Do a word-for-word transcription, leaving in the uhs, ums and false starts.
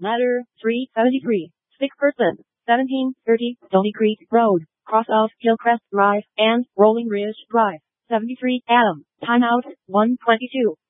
Ladder three seventy-three, sick person, seventeen thirty, Stony Creek Road, cross of Hillcrest Drive and Rolling Ridge Drive, seventy-three Adam, timeout, one twenty-two.